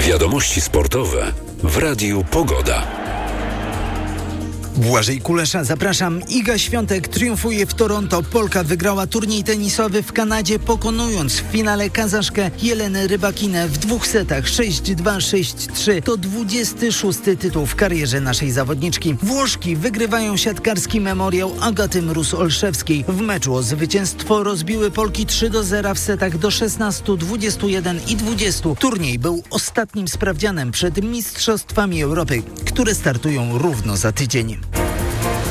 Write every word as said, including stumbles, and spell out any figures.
Wiadomości sportowe w Radiu Pogoda. Błażej Kulesza, zapraszam. Iga Świątek triumfuje w Toronto. Polka wygrała turniej tenisowy w Kanadzie, pokonując w finale Kazaszkę Jelenę Rybakinę w dwóch setach sześć dwa sześć trzy. To dwudziesty szósty tytuł w karierze naszej zawodniczki. Włoszki wygrywają siatkarski memoriał Agaty Mróz-Olszewskiej. W meczu o zwycięstwo rozbiły Polki trzy do zera w setach do szesnastu, dwudziestu jeden i dwudziestu. Turniej był ostatnim sprawdzianem przed Mistrzostwami Europy, które startują równo za tydzień.